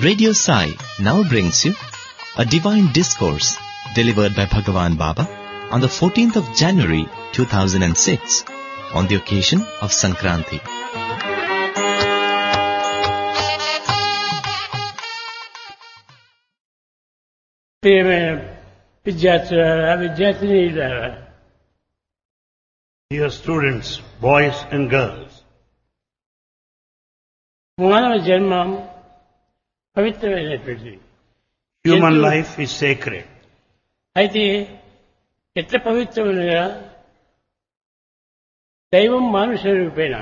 Radio Sai now brings you a divine discourse delivered by Bhagavan Baba on the 14th of January 2006 on the occasion of Sankranti. Dear students, boys and girls, మానవ జన్మం పవిత్రమైనటువంటిది. human life is sacred. అయితే ఎట్లా పవిత్రమైనగా దైవం మానుష రూపేణ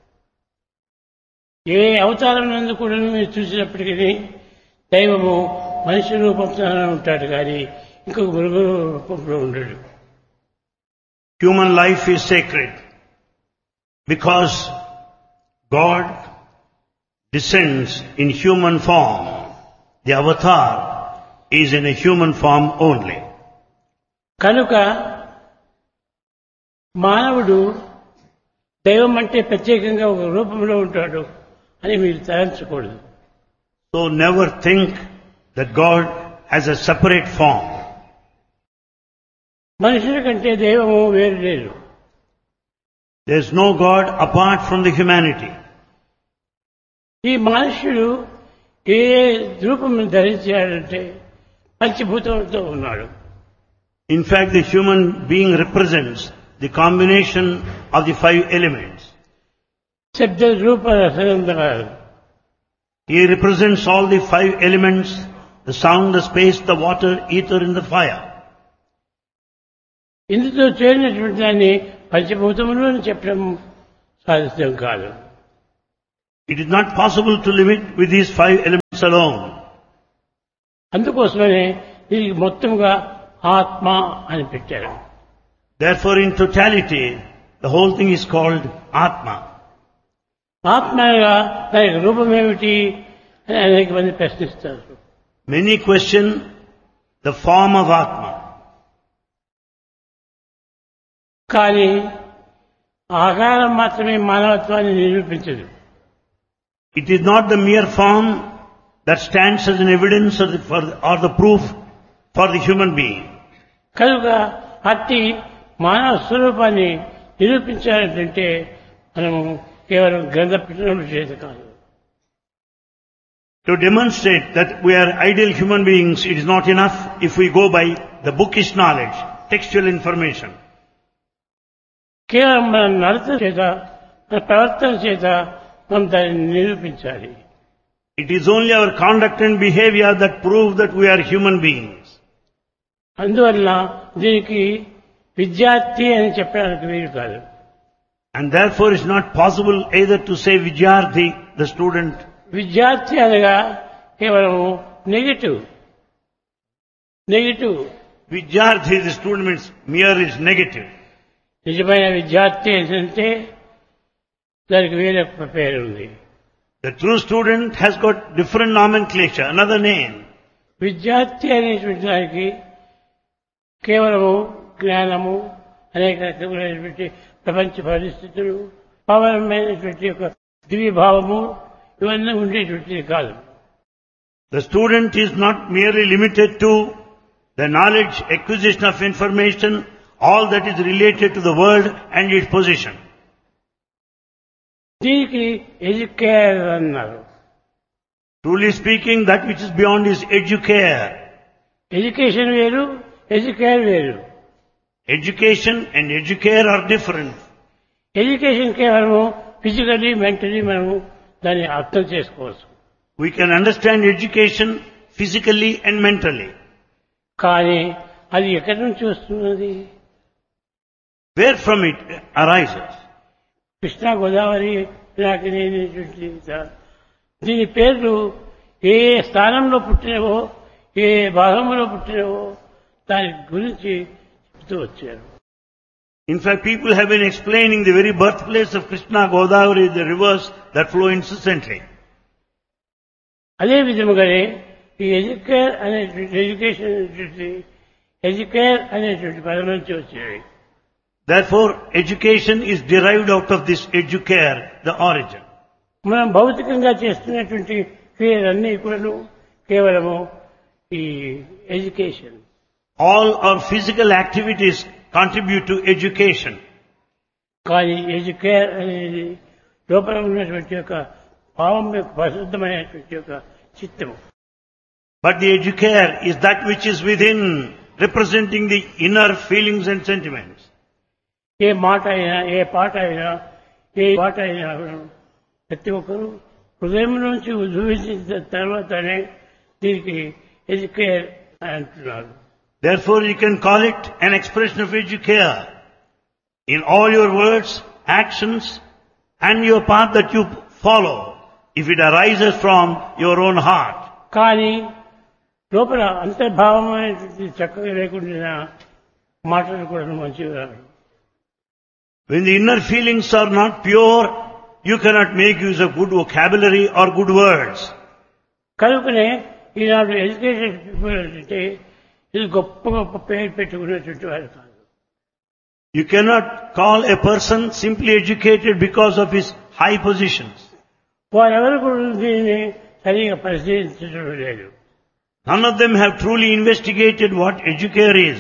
ఏ అవతారం నందు కూడా మీరు చూసినప్పటికీ దైవము మనిషి రూపంతో ఉంటాడు కానీ ఇంకొక మృగ రూపంలో ఉండడు. Human life is sacred because God descends in human form. The avatar is in a human form only. కనుక మానవుడు దైవం అంటే ప్రత్యేకంగా ఒక రూపంలో ఉంటాడు అని మీరు తలంచకూడదు. So never think that God has a separate form. మనుషుల కంటే దైవము వేరు లేదు. There is no God apart from the humanity. ఈ మనుష్యుడు ఏ రూపం ధరించాడంటే పంచభూతములతో ఉన్నాడు. In fact, the human being represents the combination of the 5 elements. శబ్ద రూప రసగంధాలు. He represents all the 5 elements, the sound, the space, the water, ether and the fire. ఇందులో చేరినటువంటి దాన్ని పంచభూతములు అని చెప్పడం సాధ్యం కాదు. It is not possible to limit with these 5 elements alone. అందుకోసమనే దీనికి మొత్తంగా ఆత్మ అని పెట్టారు. Therefore, in totality, the whole thing is called Atma. ఆత్మగా దానికి రూపం ఏమిటి అని అనేక మంది ప్రశ్నిస్తారు. Many question the form of Atma. కానీ ఆకారం మాత్రమే మానవత్వాన్ని నిరూపించదు. It is not the mere form that stands as an evidence or the proof for the human being. కనుక అట్టి మానవ స్వరూపాన్ని నిరూపించాలంటే మనము కేవలం గ్రంథ పఠనం చేత కాదు. To demonstrate that we are ideal human beings, it is not enough if we go by the bookish knowledge, textual information. కేవలం మన నడత చేత మన ప్రవర్తన చేత మనం దాన్ని నిరూపించాలి. It is only our conduct and behavior that prove that we are human beings. అందువల్ల దీనికి విద్యార్థి అని చెప్పడానికి వీలు కాదు. And therefore it's not possible either to say Vidyarthi, the student. విద్యార్థి అనగా కేవలం negative. Vidyarthi, the student means mere is negative. నిజమైన విద్యార్థి ఏంటంటే దానికి వేరే పేరు ఉంది. The true student has got different nomenclature, another name. విద్యార్థి అనేటువంటి దానికి కేవలము జ్ఞానము అనేక రకమైనటువంటి ప్రపంచ పరిస్థితులు పవనమైనటువంటి యొక్క దివ్యభావము ఇవన్నీ ఉండేటువంటిది కాదు. The student is not merely limited to the knowledge, acquisition of information, all that is related to the world and its position. దీనికి ఎడ్యుకేర్ అన్నారు. Truly speaking, that which is beyond is educare. Education వేరు, educare వేరు. Education and educare are different. Education కేవలము physically mentally మనము దాన్ని అర్థం చేసుకోవచ్చు. We can understand education physically and mentally. కానీ అది ఎక్కడి నుంచి వస్తున్నది? Where from it arises? Krishna Godavari అనేటువంటి దీని పేర్లు ఏ స్థానంలో పుట్టినవో ఏ భాగంలో పుట్టినవో దాని గురించి చెప్తూ వచ్చారు. In fact, people have been explaining the very birthplace of Krishna, Godavari, the rivers that flow incessantly. అదే విధముగానే ఈ ఎడ్యుకేర్ అనేటువంటి పదం నుంచి వచ్చాయి. Therefore, education is derived out of this educare, the origin. మనం భౌతికంగా చేస్తున్నటువంటి క్రియలన్నీ కూడా కేవలము ఈ education. All our physical activities contribute to education. కానీ ఎడ్యుకేర్ అనేది లోపల ఉన్నటువంటి యొక్క భావం యొక్క పరిశుద్ధమైనటువంటి యొక్క చిత్తము. But the educare is that which is within, representing the inner feelings and sentiments. ఏ మాట అయినా, ఏ పాట అయినా, ఏ పాట అయినా ప్రతి ఒక్కరూ హృదయం నుంచి ఉద్భవించిన తర్వాతనే దీనికి ఎడ్యుకేర్ అని అంటున్నారు. Therefore you can call it an expression of educare. In all your words, actions and your path that you follow, if it arises from your own heart. కానీ లోపల అంతర్భావమైనటువంటి చక్కగా లేకుండా మాటలు కూడా మంచిగా రాదు. When the inner feelings are not pure, you cannot make use of good vocabulary or good words. కనుకనే ఈనాడు education people అంటే ఇది గొప్ప గొప్ప పేరు పెట్టుకునేటువంటి వారు కాదు. You cannot call a person simply educated because of his high positions. వారెవరు కూడా దీన్ని సరిగా పరిశీలించడం లేదు. None of them have truly investigated what educare is.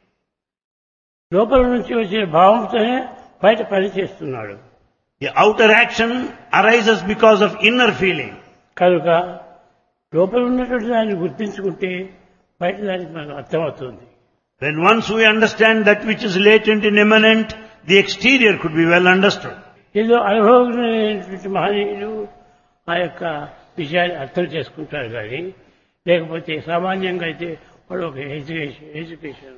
లోపల నుంచి వచ్చిన భావంతోనే బయట పనిచేస్తున్నాడు. The outer action arises because of inner feeling. కనుక లోపల ఉన్నటువంటి దాన్ని గుర్తించుకుంటే బయట దానికి మనకు అర్థమవుతుంది. When once we understand that which is latent and immanent, the exterior could be well understood. ఏదో అనుభవమైనటువంటి మహనీయులు ఆ యొక్క విషయాన్ని అర్థం చేసుకుంటారు కానీ లేకపోతే సామాన్యంగా అయితే వాడు ఒక ఎడ్యుకేషన్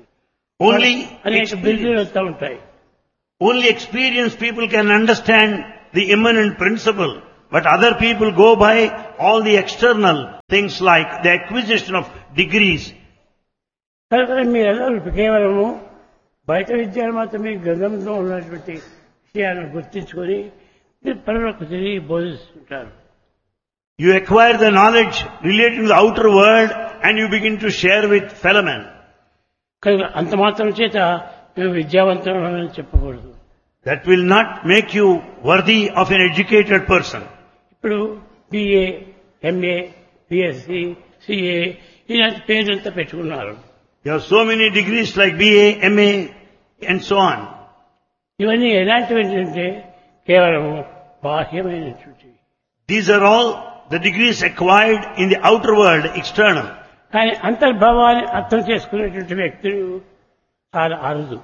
అనేక బిల్డింగ్లు వస్తూ ఉంటాయి. Only experienced people can understand the immanent principle, but other people go by all the external things like the acquisition of degrees. కనుక మీరెಲ್ಲರೂ కేవలము బయట విద్యను మాత్రమే గ్రంథంలో ఉన్నటువంటి విషయాలను గుర్తించుకొని మీరు పరులకు తిరిగి బోధిస్తుంటారు. You acquire the knowledge relating to the outer world and you begin to share with fellow men. కనుక అంత మాత్రం చేత మేము విద్యావంతులని చెప్పకూడదు. That will not make you worthy of an educated person. ఇప్పుడు BA, MA, BSc, CA ఇలాంటి పేర్లంతా పెట్టుకున్నారు. You have so many degrees like BA, MA and so on. ఇవన్నీ ఎలాంటివి అంటే కేవలం బాహ్యమైనటువంటివి. These are all the degrees acquired in the outer world, external. కానీ అంతర్భావాన్ని అర్థం చేసుకునేటువంటి వ్యక్తులు చాలా అరుదు.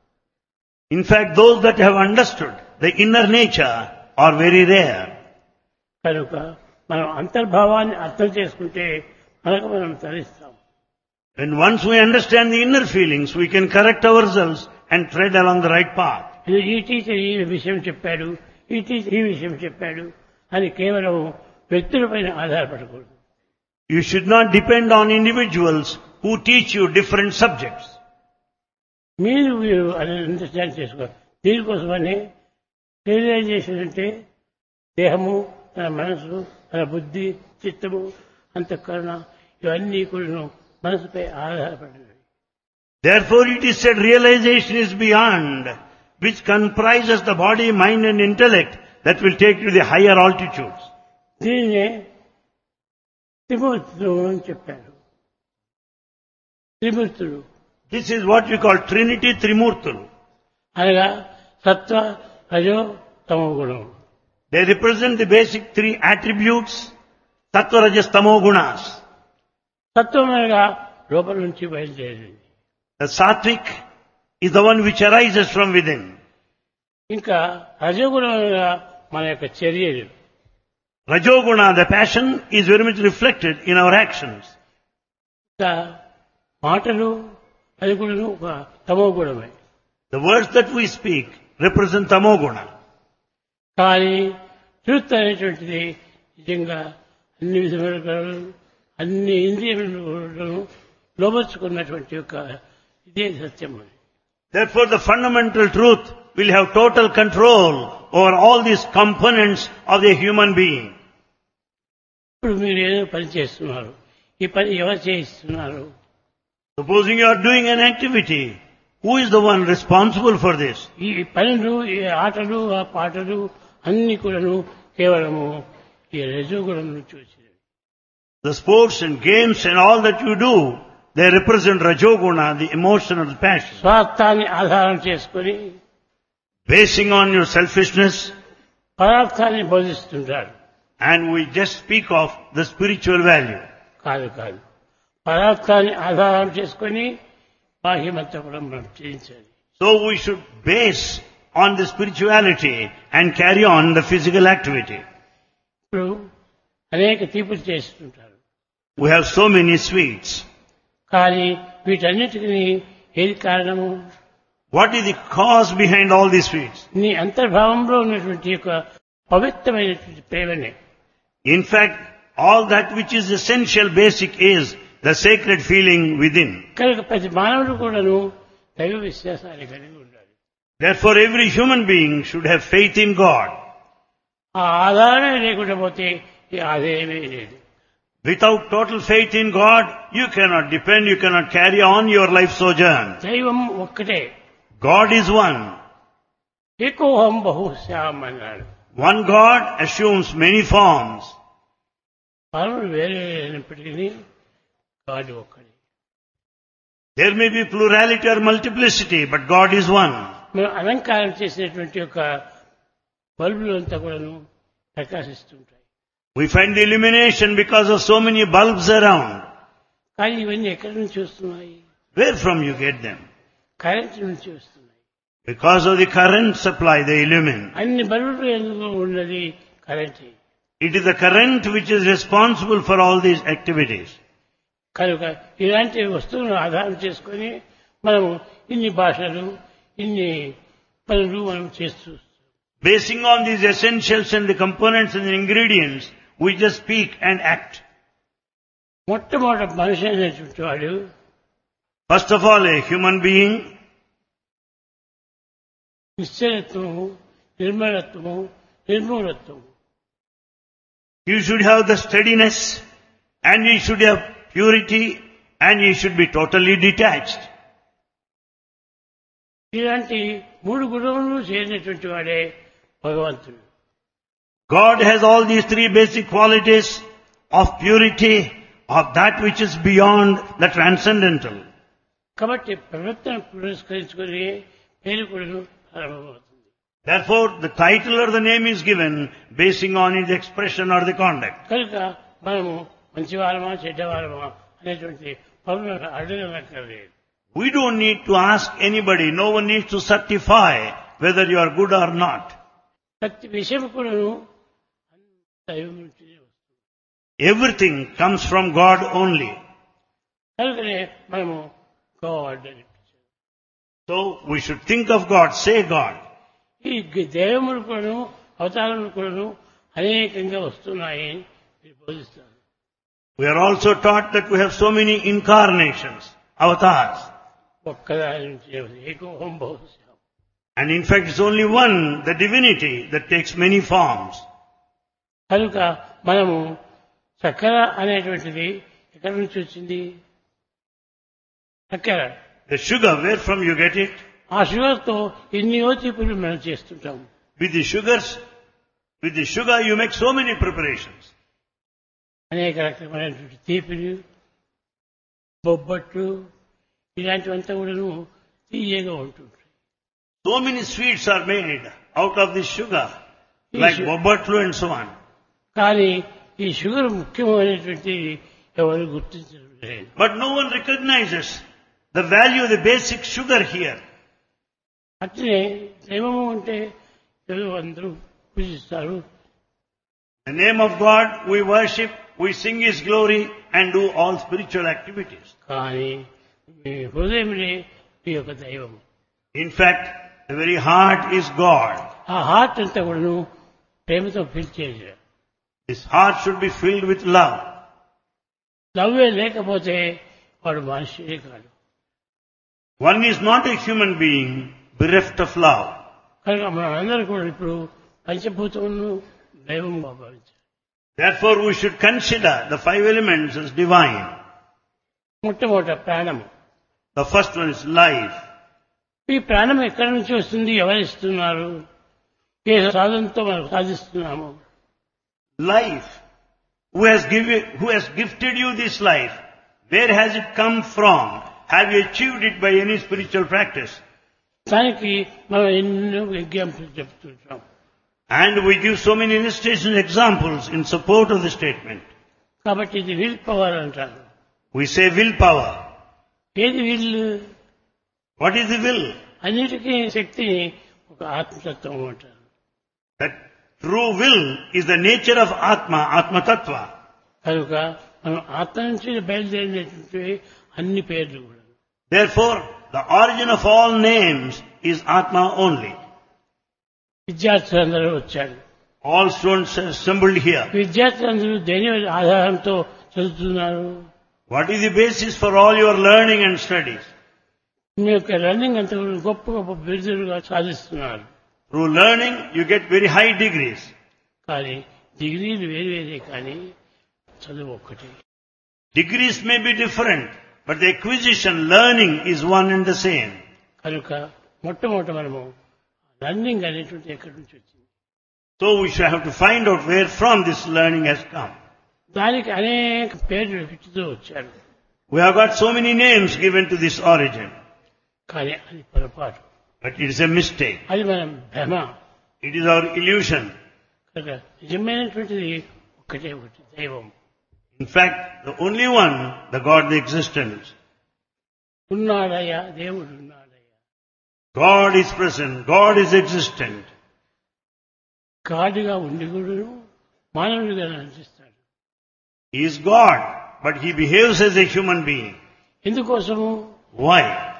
In fact, those that have understood the inner nature are very rare. కనుక మనం అంతర్భావాన్ని అర్థం చేసుకుంటే మనకు మనం తరిస్తాం. When once we understand the inner feelings, we can correct ourselves and tread along the right path. ఈ టీచర్ ఈ విషయం చెప్పాడు, ఈ టీచర్ ఈ విషయం చెప్పాడు అని కేవలం వ్యక్తులపైన ఆధారపడకూడదు. You should not depend on individuals who teach you different subjects. మీరు అండర్స్టాండ్ చేసుకోవాలి. దీనికోసమనే రియలైజేషన్ అంటే దేహము, తన మనసు, తన బుద్ధి, చిత్తము, అంతఃకరణ ఇవన్నీ కూడా మనసుపై ఆధారపడినవి. Therefore it is said realization is beyond, which comprises the body, mind and intellect that will take you to the higher altitudes. దీనినే త్రిమూర్తులు అని చెప్పారు. త్రిమూర్తులు This is what we call Trinity Trimurtulu. అనగా సత్వ, రజో, తమో గుణం. They represent the basic three attributes, Sattva, Rajas, Tamo gunas. సత్వం అనగా లోపల నుంచి బయలుదేరింది. The Sattvic is the one which arises from within. ఇంకా రజోగుణం అనగా మన యొక్క చర్యలు. Rajoguna, the passion, is very much reflected in our actions. ఇంకా మాటలు అది కూడా ఒక తమో గుణమే. The words that we speak represent Tamo guna. కానీ ట్రూత్ అనేటువంటిది నిజంగా అన్ని విధములుగా అన్ని ఇంద్రియములను లోబర్చుకున్నటువంటి యొక్క ఇదే సత్యం. Therefore the fundamental truth will have total control over all these components of the human being. ఇప్పుడు మీరు ఏదో పని చేస్తున్నారు, ఈ పని ఎవరు చేయిస్తున్నారు? Supposing you are doing an activity, who is the one responsible for this? ఈ పనులు, ఈ ఆటలు, ఆ పాటలు అన్ని కూడాను కేవలము ఈ రజోగుణం నుంచి వచ్చినవి. The sports and games and all that you do, they represent Rajoguna, the emotional passion. స్వార్థాన్ని ఆధారం చేసుకుని Basing on your selfishness, పదార్థాన్ని బోధిస్తుంటారు. and we just speak of the spiritual value. కాదు కాదు, పదార్థాన్ని ఆధారం చేసుకుని బాహ్యమంతా కూడా మనం చేయించాలి. So we should base on the spirituality and carry on the physical activity. ఇప్పుడు అనేక తీపులు చేస్తుంటారు. We have so many sweets. కానీ వీటన్నిటికీ ఏది కారణము? What is the cause behind all these sweets? నీ అంతర్భావంలో ఉన్నటువంటి యొక్క పవిత్రమైనటువంటి ప్రేమనే. In fact, all that which is essential, basic is the sacred feeling within. కనుక ప్రతి మానవుడు కూడాను దైవ విశ్వాసాన్ని కలిగి ఉండాలి. Therefore, every human being should have faith in God. ఆ ఆధారమే లేకుండా పోతే ఈ ఆదాయమే లేదు. Without total faith in God, you cannot depend, you cannot carry on your life sojourn. దైవం ఒక్కటే. God is one. ఏకోహం బహుశ్యాం అన్నాడు. One God assumes many forms. పరముడు వేరే అయినప్పటికీ గాడ్ ఒక్కడే. There may be plurality or multiplicity, but God is one. మనం అలంకారం చేసినటువంటి యొక్క బల్బులు అంతా కూడాను ప్రకాశిస్తుంటాయి. We find the illumination because of so many bulbs around. కానీ ఇవన్నీ ఎక్కడి నుంచి వస్తున్నాయి? Where from you get them? Current నుంచి వస్తున్నాయి. Because of the current supply, they illumine. అన్ని బల్బులు ఎందుకు ఉన్నది కరెంటే. It is the current which is responsible for all these activities. కనుక ఇలాంటి వస్తువులను ఆధారం చేసుకొని మనము ఇన్ని భాషలు ఇన్ని పనులు మనం చేస్తూ Basing on these essentials and the components and the ingredients, we just speak and act. మొట్టమొదటి మనిషి అనేటువంటి వాడు First of all, a human being, నిశ్చలత్వము, నిర్మలత్వము, నిర్మూలత్వము. you should have the steadiness, and you should have purity, and you should be totally detached. ఇలాంటి మూడు గుణములు చేరినటువంటి వాడే భగవంతుడు. God has all these three basic qualities of purity, of that which is beyond the transcendental. కాబట్టి ప్రవర్తన పురస్కరించుకొని పేరు కూడా ప్రారంభమవుతుంది. Therefore, the title or the name is given basing on its expression or the conduct. కనుక మనము మంచివారమా చెడ్డవారమా అనేటువంటి పనులను అడగనక్కర్లేదు. We don't need to ask anybody. No one needs to certify whether you are good or not. ప్రతి విషయం కూడాను దైవం నుంచినే వస్తుంది. Everything comes from God only. కనుకనే మనము గాడ్ అని పిలిచాము. So we should think of God, say God. ఈ దైవములు కూడాను అవతారములు కూడాను అనేకంగా వస్తున్నాయి మీరు బోధిస్తారు. We are also taught that we have so many incarnations, avatars. ఒక్కదాని నుంచి ఏకోహం బహుశ్యాం. And in fact, it's only one, the divinity, that takes many forms. కనుక మనము చక్కెర అనేటువంటిది ఎక్కడి నుంచి వచ్చింది? చక్కెర. The sugar, where from you get it? ఆ షుగర్తో ఎన్నో తీపులు మనం చేస్తుంటాము. With the sugar you make so many preparations. అనేక రకమైనటువంటి తీపిలు, బొబ్బట్లు ఇలాంటివంతా కూడాను తీయగా ఉంటుంటాయి. So many sweets are made out of this sugar, like bobbatlu and so on. కానీ ఈ షుగర్ ముఖ్యమైనటువంటి ఎవరు గుర్తించడం లేదు. But no one recognizes the value of the basic sugar here. అట్లనే దైవము అంటే ఏదో అందరూ పూజిస్తారు. The name of God we worship, we sing His glory and do all spiritual activities. కానీ మీ హృదయంలో మీ యొక్క దైవము. In fact, the very heart is God. ఆ హార్ట్ అంతా కూడాను ప్రేమతో పిలిచేది. This heart should be filled with love. లవ్వే లేకపోతే వాడు మనిషినే కాదు. One is not a human being bereft of love. కనుక మనందరూ కూడా ఇప్పుడు పంచభూతములను దైవంగా భావించాలి. Therefore, we should consider the five elements as divine. మొట్టమొదట ప్రాణము. The first one is life. ఈ ప్రాణం ఎక్కడి నుంచి వస్తుంది? ఎవరిస్తున్నారు? ఏ సాధనతో మనం సాధిస్తున్నాము? Life. who has gifted you this life? Where has it come from? Have you achieved it by any spiritual practice? దానికి మనం ఎన్నో ఎగ్జాంపుల్స్ చెప్తుంటాం. And we give so many illustration examples in support of the statement. కాబట్టి ఇది will power అంటారు. We say willpower. ఏది will? What is the will? అన్నిటికీ శక్తిని ఒక ఆత్మతత్వం అంటారు. That true will is the nature of Atma, Atma Tattva. కనుక మనం ఆత్మ నుంచి బయలుదేరినటువంటి అన్ని పేర్లు కూడా. Therefore, the origin of all names is Atma only. విద్యార్థులందరూ వచ్చారు. All students are assembled here. విద్యార్థులందరూ దేని ఆధారంతో చదువుతున్నారు? What is the basis for all your learning and studies? మీ యొక్క రన్నింగ్ అంతా గొప్ప గొప్ప బిరుదులుగా సాధిస్తున్నారు. Through learning, you get very high degrees. కానీ డిగ్రీలు వేరే కానీ చదువు ఒక్కటే. Degrees may be different, but the acquisition, learning is one and the same. కనుక మొట్టమొదట మనము రన్నింగ్ అనేటువంటి ఎక్కడి నుంచి వచ్చింది. So we shall have to find out where from this learning has come. దానికి అనేక పేర్లు పెట్టుతూ వచ్చారు. We have got so many names given to this origin. కానీ అది పొరపాటు. But it is a mistake. అది మన భ్రమ. It is our illusion. కనుక నిజమైనటువంటిది ఒక్కటే ఒకటి, దైవం. In fact, the only one, the God, the existence. ఉన్నాడయ్యా, దేవుడు ఉన్నాడయ్యా. God is present. God is existent. గాడిగా ఉండి కూడా మానవుడిగా నటిస్తాడు. He is God, but he behaves as a human being. ఎందుకోసము? Why?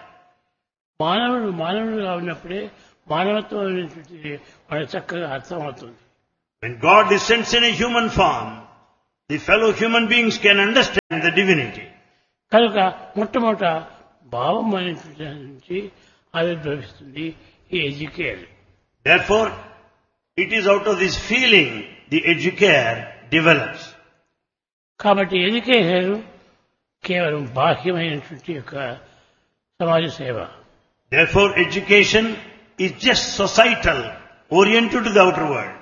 మానవుడుగా ఉన్నప్పుడే మానవత్వం అనేటువంటిది మనకు చక్కగా అర్థమవుతుంది. When God descends in a human form, the fellow human beings can understand the divinity. కనుక మొట్టమొదట భావం అనేటువంటి నుంచి ఆవిర్భవిస్తుంది ఈ educare. Therefore, it is out of this feeling the educare develops. కాబట్టి ఎడ్యుకేషన్ కేవలం బాహ్యమైనటువంటి యొక్క సమాజ సేవ. Therefore, education is just societal, oriented to the outer world.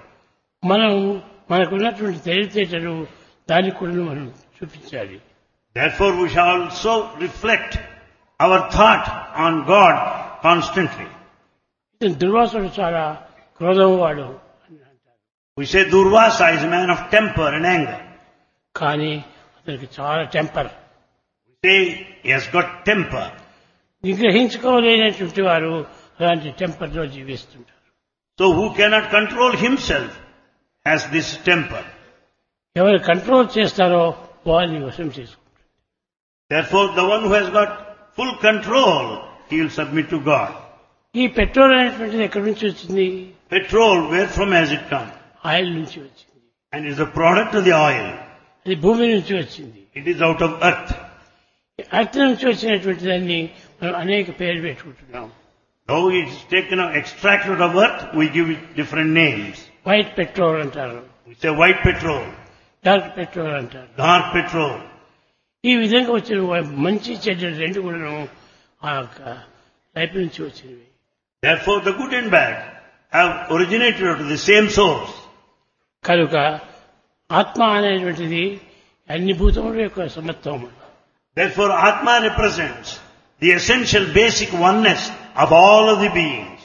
మనకున్నటువంటి తెలివితేటలు దానికి కూడా మనం చూపించాలి. Therefore, we shall also reflect our thought on God constantly. దుర్వాసుడు చాలా క్రోధం వాడు అని అంటారు. We say Durvasa is a man of temper and anger. కానీ అతనికి చాలా temper. We say he has got temper. నిగ్రహించుకోలేనటువంటి వారు అలాంటి టెంపర్లో జీవిస్తుంటారు. So who cannot control himself has this temper. ఎవరు కంట్రోల్ చేస్తారో వారిని వశం చేసుకుంటారు. Therefore, the one who has got full control, he will submit to God. ఈ పెట్రోల్ అనేటువంటిది ఎక్కడి నుంచి వచ్చింది? Petrol, where from has it come? Oil నుంచి వచ్చింది. And is a product of the oil. అది భూమి నుంచి వచ్చింది. It is out of earth. Earth నుంచి వచ్చినటువంటి దాన్ని మనం అనేక పేర్లు పెట్టుకుంటున్నాం. Though it is taken out, extracted of earth, we give it different names. White petrol అంటారు. We say white petrol, dark petrol అంటారు. dark petrol. ఈ విధంగా వచ్చిన మంచి చెడ్డ రెండు కూడా ఆ యొక్క వైపు నుంచి వచ్చినవి. Therefore, the good and bad have originated out of the same source. కనుక ఆత్మ అనేటువంటిది అన్ని భూతముల యొక్క సమత్వం. Therefore, Atma represents the essential basic oneness of all of the beings.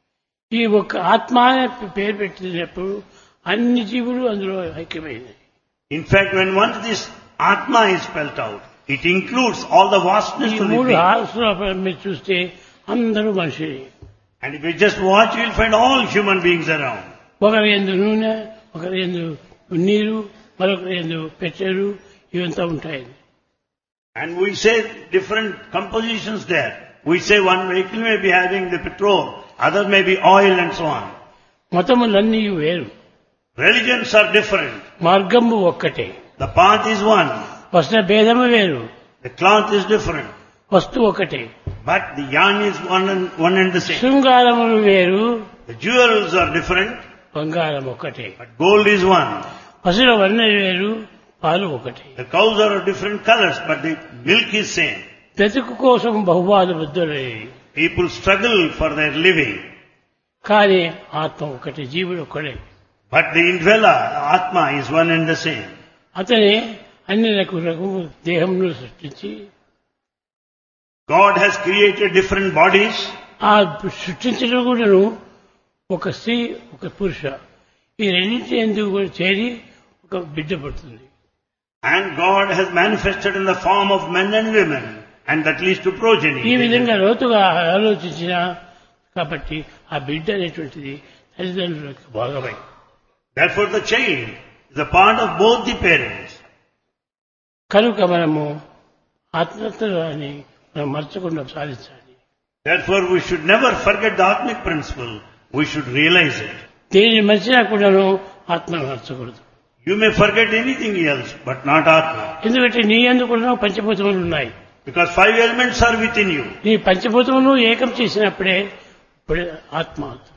ఈ ఒక్క ఆత్మ అనే పేరు పెట్టినప్పుడు అన్ని జీవులు అందులో ఐక్యమైనవి. In fact, when once this Atma is spelt out, it includes all the vastness ఈ of the మూడు beings. హార్స్లో మీరు చూస్తే అందరూ మనుషులే. And if you just watch, you will find all human beings around. ఒకరి యందు నూనె, ఒకరి యందు నీరు, మరొకరి యందు పెట్రోలు ఇవంతా ఉంటాయి. And we say different compositions there. We say one vehicle may be having the petrol, other may be oil and so on. మతములన్నీ వేరు. Religions are different. మార్గము ఒక్కటే. The path is one. వస్త్ర భేదము వేరు. The cloth is different. వస్తువు ఒకటే. But the yarn is one and the same. శృంగారములు వేరు. The jewels are different. బంగారం ఒకటే. But gold is one. పశువుల వర్ణ వేరు, పాలు ఒకటే. The cows are of different colors, but the milk is same. బ్రతుకు కోసం బహుబాధ బుద్ధులే. People struggle for their living. కానీ ఆత్మ ఒకటే, జీవుడు ఒక్కడే. But the indweller, Atma, is one and the same. అతనే అన్ని రకముల దేహమును సృష్టించి God has created different bodies. ఆ సృష్టించడం కూడాను ఒక స్త్రీ ఒక పురుష ఈ రెండింటి ఎందుకు కూడా చేరి ఒక బిడ్డ పడుతుంది. And God has manifested in the form of men and women, and that leads to progeny. ఈ విధంగా లోతుగా ఆలోచించిన కాబట్టి ఆ బిడ్డ అనేటువంటిది తల్లిదండ్రుల యొక్క భాగమై. Therefore the child is a part of both the parents. కనుక మనము ఆత్మతత్వాన్ని మనం మర్చకుండా సాధించాలి. Therefore we should never forget the Atmic principle. We should realize it. దేనిని మర్చినా కూడాను ఆత్మను మర్చకూడదు. You may forget anything else, but not Atma. ఎందుకంటే నీ యందు కూడా పంచభూతములు ఉన్నాయి. Because 5 elements are within you. నీ పంచభూతములు ఏకం చేసినప్పుడే ఇప్పుడే ఆత్మ అవుతుంది.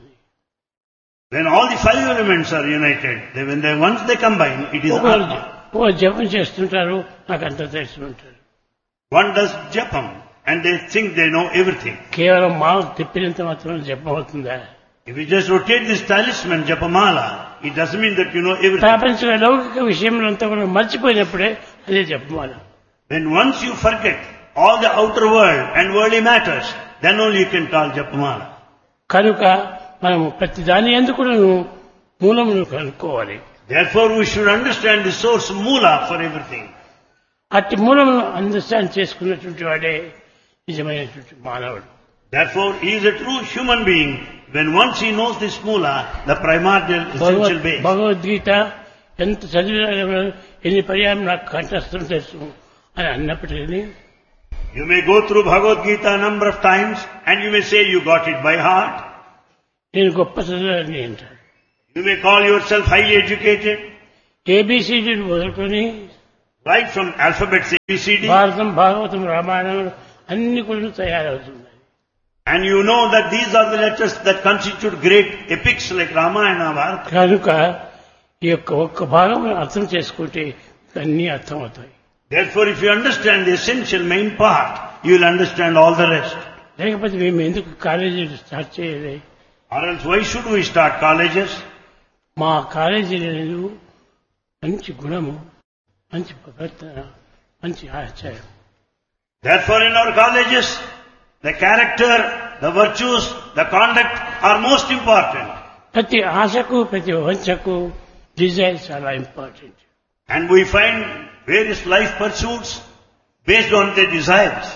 When all the 5 elements are united, once they combine, it is Atma. ఒక జపం చేస్తుంటారు, నాకు అంత తెలుసుకుంటారు. One does japam, and they think they know everything. కేవలం మాల తిప్పినంత మాత్రం జపం అవుతుందా? If you just rotate this talisman, japamala, it doesn't mean that you know everything. ప్రాపంచిక లౌకిక విషయంలో కూడా మర్చిపోయినప్పుడే అదే జపమాల. When once you forget all the outer world and worldly matters, then only you can call japamala. కనుక మనము ప్రతి దాని యందు కూడా మూలమును కనుక్కోవాలి. Therefore we should understand the source moola for everything. అట్టి మూలమును అండర్స్టాండ్ చేసుకున్నటువంటి వాడే నిజమైనటువంటి మానవుడు. Therefore he is a true human being when once he knows this moola, the primordial essential base. Bhagavad Gita ఎంత చదివినా ఎన్ని పర్యాయం నాకు కంఠస్థం తెలుసు అని అన్నప్పటికీ You may go through Bhagavad Gita a number of times and you may say you got it by heart. నేను గొప్ప చదివాని అంటాడు. You may call yourself highly educated. A B C D మొదలుకొని Right from alphabets ABCD. భారతం భాగవతం రామాయణం అన్ని కూడా తయారవుతున్నాయి. And you know that these are the letters that constitute great epics like Ramayana, Bharata. కనుక ఈ యొక్క ఒక్క భాగం అర్థం చేసుకుంటే అన్నీ అర్థమవుతాయి. Therefore if you understand the essential main part, you will understand all the rest. లేకపోతే మేము ఎందుకు కాలేజీలు స్టార్ట్ చేయాలి? Or else why should we start colleges? మా కాలేజీలలో మంచి గుణము, మంచి ప్రవర్తన, మంచి ఆచారం. Therefore in our colleges, the character, the virtues, the conduct are most important. ప్రతి ఆశకు ప్రతి వంచకు డిజైర్ చాలా important. And we find various life pursuits based on their desires.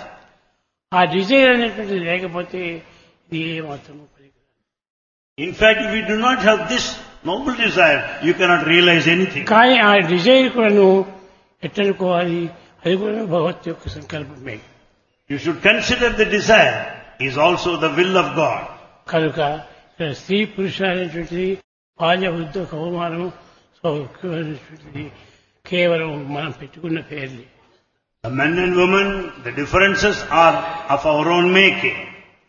ఆ డిజైర్ అనేటువంటిది లేకపోతే ఇది ఏమాత్రము పనికిరాదు. In fact, if you do not have this noble desire, you cannot realize anything. కానీ ఆ డిజైర్ కూడాను ఎట్టనుకోవాలి, అది కూడా భగవత్ యొక్క సంకల్పమే. You should consider the desire is also the will of God. కనుక స్త్రీ పురుష అనేటువంటిది బాల్య వృద్ధ కౌమారం సౌఖ్యమైనటువంటిది కేవలం మనం పెట్టుకున్న పేర్లు. The men and women, the differences are of our own making.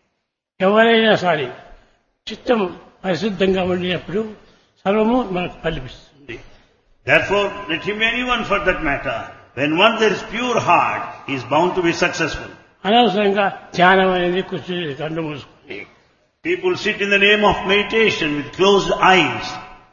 ఎవరైనా సరే చిత్తం పరిశుద్ధంగా ఉండినప్పుడు సర్వము మనకు ఫలిస్తుంది. Therefore, let him be anyone for that matter. When once there is pure heart, he is bound to be successful. అనవసరంగా ధ్యానం అనేది కూర్చొని కళ్ళు మూసుకుని People sit in the name of meditation with closed eyes.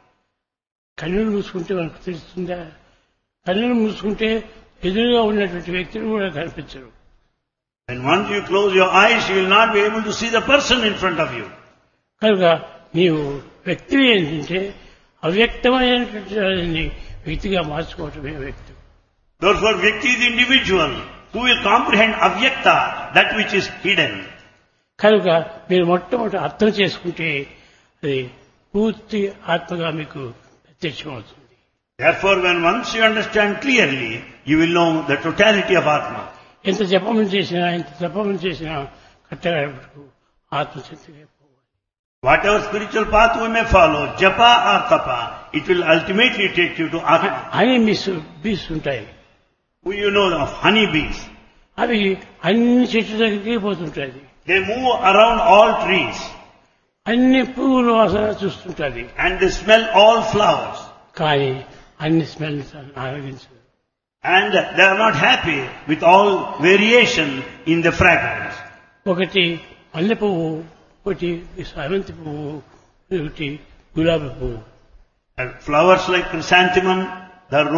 కళ్ళు మూసుకుంటే మనకు తెలుస్తుందా? కళ్ళు మూసుకుంటే ఎదురుగా ఉన్నటువంటి వ్యక్తులు కూడా కనిపించరు. When once you close your eyes, you will not be able to see the person in front of you. కనుక నీవు వ్యక్తి ఏంటంటే అవ్యక్తమైనటువంటి వారిని వ్యక్తిగా మార్చుకోవటమే వ్యక్తి. Therefore, Vyakti is the individual who will comprehend avyakta, that which is hidden. కనుక మీరు మొట్టమొదటి అర్థం చేసుకుంటే అది పూర్తి ఆత్మగా మీకు ప్రత్యక్షమవుతుంది. Therefore, when once you understand clearly, you will know the totality of Atma. ఎంత జపం చేసినా కట్టగడకు ఆత్మశక్తిగా పోవాలి. Whatever spiritual path we may follow, japa or tapa, it will ultimately take you to Atma. అని బీస్ ఉంటాయి. You know of honeybees. అవి అన్ని చెట్ల దగ్గరికి పోతుంటాయి. They move around all trees. అన్ని పువ్వులు వాసన చూస్తుంటాయి. And they smell all flowers. కానీ అన్ని smell ఆరగించదు. And they are not happy with all variation in the fragrance. ఒకటి మల్లె పువ్వు, ఒకటి సామంతి పువ్వు, ఒకటి గులాబీ పువ్వు. And flowers like chrysanthemum, the rose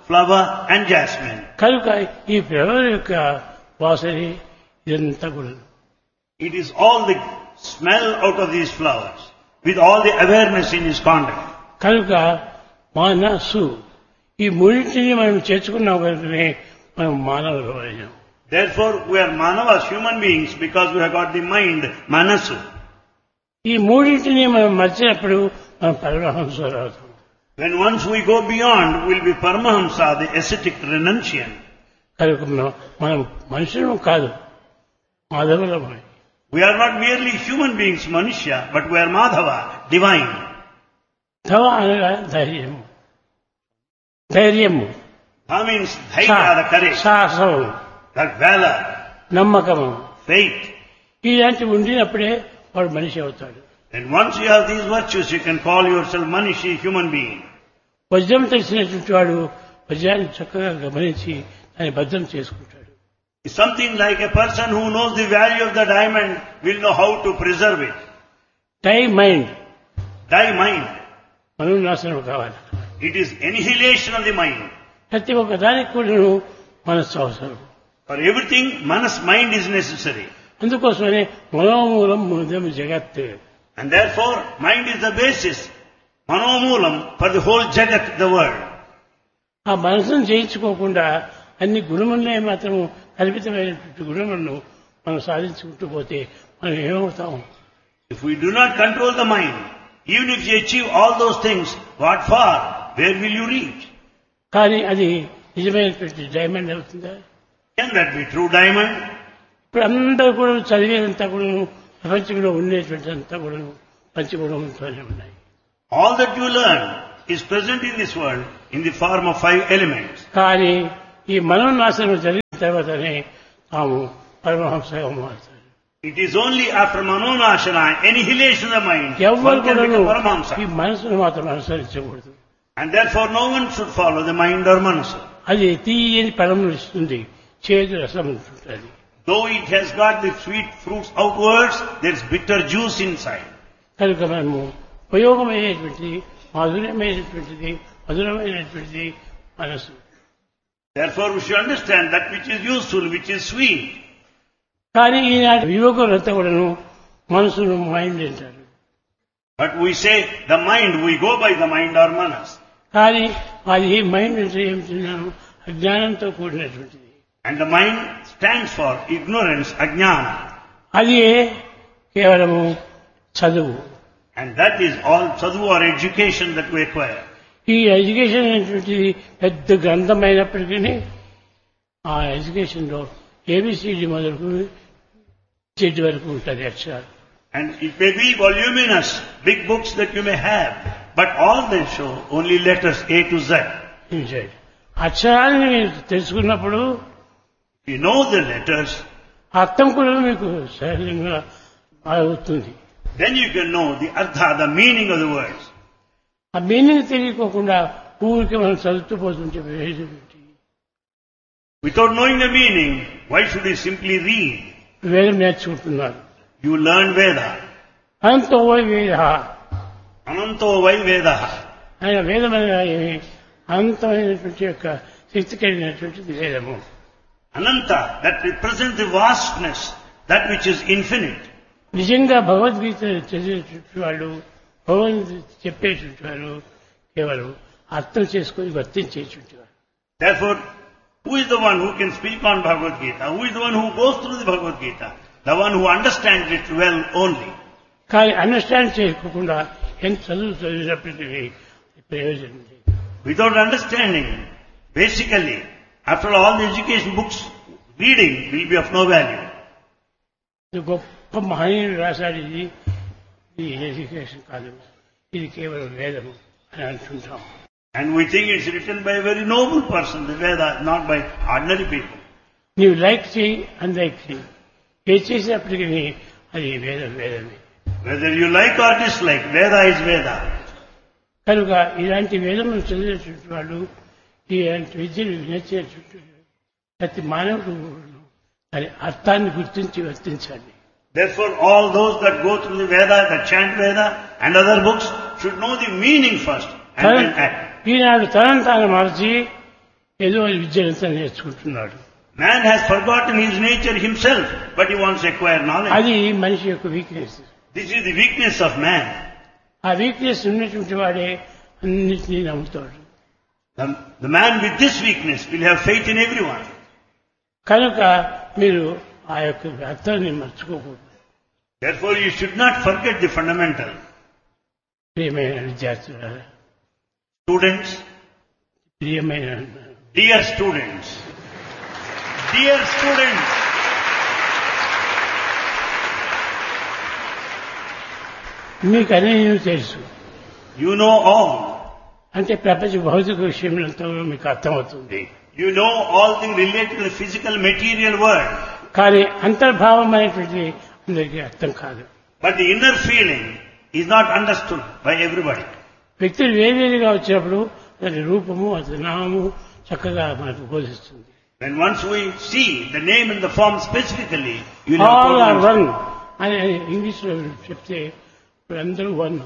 flower and jasmine. కనుక ఈ ఫ్లవర్ యొక్క వాసన ఇదంతా కూడా It is all the smell out of these flowers with all the awareness in his conduct. కనుక మనసు ఈ మూడింటిని మనం చేర్చుకున్నాం కనుకనే మనం మానవులు అయినాం. Therefore, we are manavas, human beings, because we have got the mind, manasu. ఈ మూడింటిని మనం మర్చినప్పుడు మనం పరమహంసలు అవుతాం. When once we go beyond, we will be Paramahamsa, the ascetic renunciant. కనుక మనం మనుషులం కాదు, మాధవులమై. We are not merely human beings, Manushya, but we are Madhava, divine. ధవ అనగా ధైర్యము, ధైర్యము, That means dhairya, the courage, సాహసము, that valor, నమ్మకము, faith. ఇలాంటివి ఉండినప్పుడే వాడు మనిషి అవుతాడు. And once you have these virtues, you can call yourself Manishi, human being. వజ్రం తెలిసినటువంటి వాడు వజ్రాన్ని చక్కగా గమనించి దాన్ని భద్రం చేసుకుంటాడు. It's something like a person who knows the value of the diamond will know how to preserve it. Tie mind, Die mind. మనోనాశనం కావాలి. It is annihilation of the mind. ప్రతి ఒక్క దానికి కూడా మనస్సు అవసరం. For everything, Manas mind is necessary. అందుకోసమనే మనోమూలం మూలం జగత్. And therefore, mind is the basis, Manomulam, for the whole Jagat, the world. ఆ మనసును జయించుకోకుండా అన్ని గుణములనే మాత్రం కల్పితమైనటువంటి గుణములను మనం సాధించుకుంటూ పోతే మనం ఏమవుతాం? If we do not control the mind, even if you achieve all those things, what for? Where will you reach? కానీ అది నిజమైనటువంటి డైమండ్ అవుతుందా? Can that be true diamond? ఇప్పుడు అందరూ కూడా చదివేదంతా కూడా ప్రపంచంలో ఉండేటువంటి అంతా కూడా పంచగుణంతోనే ఉన్నాయి. All that you learn is present in this world in the form of 5 elements. కానీ ఈ మనోనాశనం జరిగిన తర్వాతనే తాము పరమహంసగా మారుతారు. It is only after Manonashana, annihilation of the mind, ఎవరు one can కూడా become Paramahamsa. ఈ మనసును మాత్రం అనుసరించకూడదు. And therefore no one should follow the mind or Manasa. అది తీయని ఫలములు ఇస్తుంది, చేదు రసం ఉంటుంది. Though it has got the sweet fruits outwards, there is bitter juice inside. కనుక మనము ఉపయోగమైనటువంటిది, మాధుర్యమైనటువంటిది, మధురమైనటువంటిది మనసు. Therefore we should understand that which is useful, which is sweet. కానీ ఈనాటి యువకులంతా కూడాను మనసును మైండ్ అంటారు. But we say the mind, we go by the mind or Manas. కానీ అది మైండ్ అంటే ఏమిటన్నాను? అజ్ఞానంతో కూడినటువంటిది. And the mind stands for ignorance, ajnana. అది కేవలము చదువు. And that is all sadhu or education that we acquire. ఈ education అనేటువంటిది పెద్ద గ్రంథమైనప్పటికీ ఆ ఎడ్యుకేషన్ లో ఏబిసిడి మొదలుకు చెడ్డి వరకు ఉంటుంది అక్షరాలు. And it may be voluminous, big books that you may have, but all they show only letters A to Z. అక్షరాలను మీరు తెలుసుకున్నప్పుడు If you know the letters, అర్థం కూడా మీకు సహజంగా అవుతుంది. then you can know the artha, the meaning of the words. ఆ meaning తెలియకోకుండా ఊరికి మనం చదువుతూ పోతుంటే Without knowing the meaning, why should you simply read? వేదం నేర్చుకుంటున్నారు. You learn Veda. అనంతో వేద, Ananto vai Veda. ఆయన వేదం అనగా ఏమి? అనంతమైనటువంటి యొక్క శక్తి కలిగినటువంటిది వేదము. Ananta, that represents the vastness, that which is infinite. నిజంగా భగవద్గీత చదివేటువంటి వాళ్ళు, భగవద్గీత చెప్పేటువంటి వాళ్ళు కేవలం అర్థం చేసుకొని వర్తించేటువంటి వారు. Therefore, who is the one who can speak on Bhagavad Gita? Who is the one who goes through the Bhagavad Gita? The one who understands it well only. కానీ అండర్స్టాండ్ చేసుకోకుండా ఎంత చదువు చదివినప్పటికీ ప్రయోజనం లేదు. Without understanding, basically, after all the education books, reading will be of no value. ఇది గొప్ప మహనీయుడు రాశాడు, ఇది ఎడ్యుకేషన్ కాదు, ఇది కేవలం వేదము అని అంటుంటాం. And we think it's written by a very noble person, the Veda, not by ordinary people. నీవు లైక్ చేయి, అన్లైక్ చేయి, ఏ చేసినప్పటికీ అది వేదమే. Whether you like or dislike, Veda is Veda. కనుక ఇలాంటి వేదములు చదివేటువంటి వాళ్ళు, ఇలాంటి విద్యను నేర్చేటువంటి ప్రతి మానవుడు దాని అర్థాన్ని గుర్తించి వర్తించాలి. Therefore, all those that go through the Veda, that chant Veda and other books should know the meaning first and then act. ఈనాడు తనను తాను మార్చి ఏదో విద్యనంతా నేర్చుకుంటున్నాడు. Man has forgotten his nature himself, but he wants to acquire knowledge. అది మనిషి యొక్క weakness. This is the weakness of man. ఆ weakness ఉన్నటువంటి వాడే అన్నిటినీ నమ్ముతాడు. The man with this weakness will have faith in everyone. కనుక మీరు ఆ యొక్క అర్థాన్ని మర్చిపోకూడదు. Therefore, you should not forget the fundamental. ప్రియమైన విద్యార్థులారా, Students, ప్రియమైన dear students, dear students, మీకు అనేవి తెలుసు. you know all. అంటే ప్రపంచ భౌతిక విషయంలో మీకు అర్థమవుతుంది. You know all things related to the physical material world. కానీ అంతర్భావం అనేటువంటి అందరికీ అర్థం కాదు. But the inner feeling is not understood by everybody. వ్యక్తులు వేరేగా వచ్చినప్పుడు దాని రూపము అతని నామము చక్కగా మనకు బోధిస్తుంది. When once we see the name and the form specifically, you all know. Are one అని ఇంగ్లీష్ లో చెప్తే అందరూ one.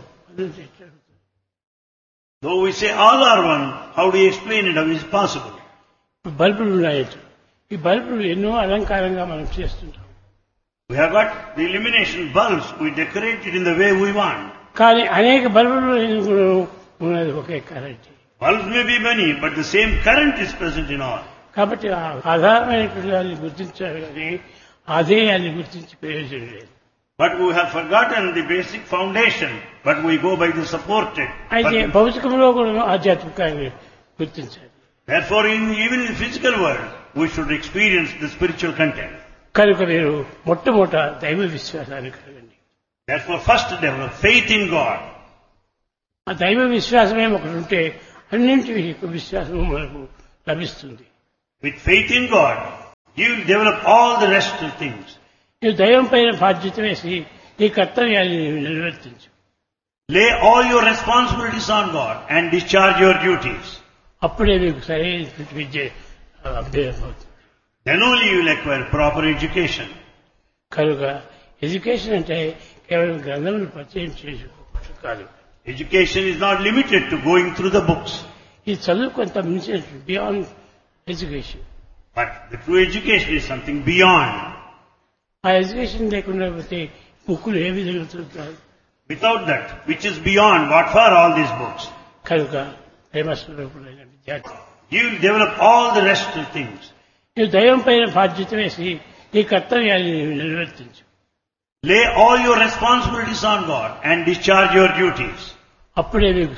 Though we say all are one, how do you explain it? How is it possible? బల్బులు ఉన్నాయి. ఈ బల్బులు ఎన్నో అలంకారంగా మనం చేస్తుంటాం. We have got the illumination bulbs. We decorate it in the way we want. కానీ అనేక బల్బులు ఉన్నది ఒకే current. Bulbs may be many, but the same current is present in all. కాబట్టి ఆ ఆధారమైనటువంటి దాన్ని గుర్తించాలి కానీ అదే అది గుర్తించి ప్రయోజనం లేదు. But we have forgotten the basic foundation, but we go by the supported. అయితే భౌతికంలో కూడా ఆధ్యాత్మికాన్ని గుర్తించాలి. Therefore, even in the physical world, we should experience the spiritual content. కనుక మీరు మొట్టమొదట దైవ విశ్వాసాన్ని కలగండి. Therefore, first develop faith in God. ఆ దైవ విశ్వాసమే ఒకటి ఉంటే అన్నింటి యొక్క విశ్వాసము మనకు లభిస్తుంది. With faith in God, you will develop all the rest of things. నీవు దైవం పైన బాధ్యత వేసి నీ కర్తవ్యాన్ని నిర్వర్తించు. Lay all your responsibilities on God and discharge your duties. అప్పుడే మీకు సరైన విద్య అభ్యుదయం అవుతుంది. Then only you will acquire proper education. కనుక ఎడ్యుకేషన్ అంటే కేవలం గ్రంథములు పరిచయం చేసుకోవచ్చు కాదు. Education is not limited to going through the books. ఈ చదువు కొంత మించిన beyond education. But the true education is something beyond. ఆ ఎడ్యుకేషన్ లేకుండా పోతే బుక్కులు ఏ విధంగా చదువుతారు? Without that, which is beyond, what for all these books? కనుక ప్రేమస్వరూపుడైన విద్యార్థి, You will develop all the rest of things. నీవు దైవం పైన బాధ్యత వేసి నీ కర్తవ్యాన్ని నిర్వర్తించు. Lay all your responsibilities on God and discharge your duties. అప్పుడే మీకు